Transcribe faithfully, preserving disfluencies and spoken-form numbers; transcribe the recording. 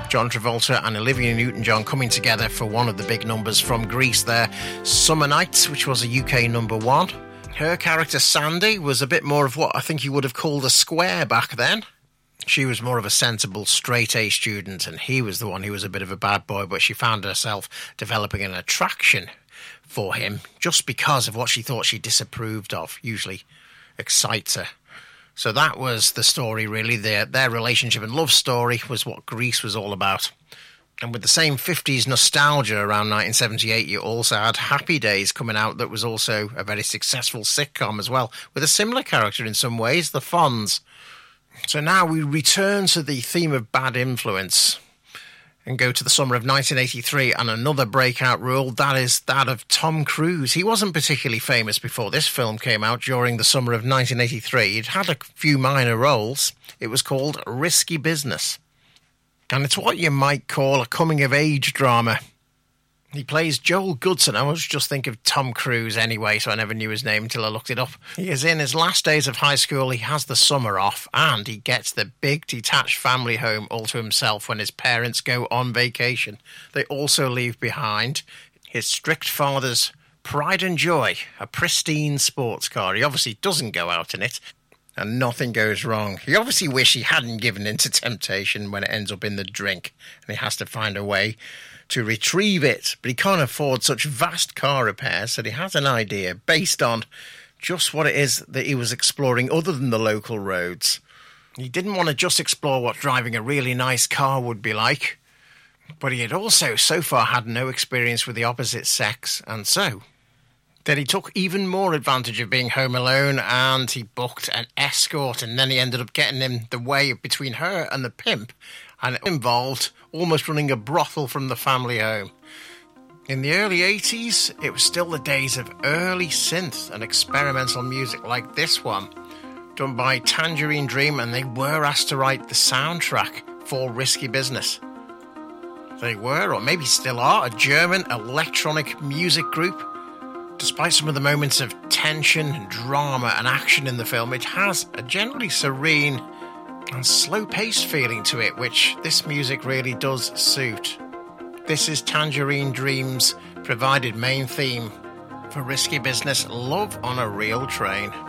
John Travolta and Olivia Newton-John coming together for one of the big numbers from Grease there, Summer Nights, which was a U K number one. Her character, Sandy, was a bit more of what I think you would have called a square back then. She was more of a sensible, straight-A student, and he was the one who was a bit of a bad boy, but she found herself developing an attraction for him just because of what she thought she disapproved of, usually excites her. So that was the story, really. Their, their relationship and love story was what Grease was all about. And with the same fifties nostalgia around nineteen seventy-eight, you also had Happy Days coming out that was also a very successful sitcom as well, with a similar character in some ways, the Fonz. So now we return to the theme of bad influence and go to the summer of nineteen eighty-three and another breakout role, that is that of Tom Cruise. He wasn't particularly famous before this film came out during the summer of nineteen eighty-three. He'd had a few minor roles. It was called Risky Business. And it's what you might call a coming-of-age drama. He plays Joel Goodson. I was just thinking of Tom Cruise anyway, so I never knew his name until I looked it up. He is in his last days of high school. He has the summer off, and he gets the big detached family home all to himself when his parents go on vacation. They also leave behind his strict father's pride and joy, a pristine sports car. He obviously doesn't go out in it, and nothing goes wrong. He obviously wishes he hadn't given in to temptation when it ends up in the drink, and he has to find a way to retrieve it, but he can't afford such vast car repairs, so he has an idea based on just what it is that he was exploring other than the local roads. He didn't want to just explore what driving a really nice car would be like, but he had also so far had no experience with the opposite sex, and so then he took even more advantage of being home alone, and he booked an escort, and then he ended up getting in the way between her and the pimp, and it involved almost running a brothel from the family home. In the early eighties, it was still the days of early synth and experimental music like this one, done by Tangerine Dream, and they were asked to write the soundtrack for Risky Business. They were, or maybe still are, a German electronic music group. Despite some of the moments of tension, drama and action in the film, it has a generally serene and slow-paced feeling to it, which this music really does suit. This is Tangerine Dream's provided main theme for Risky Business, Love on a Real Train.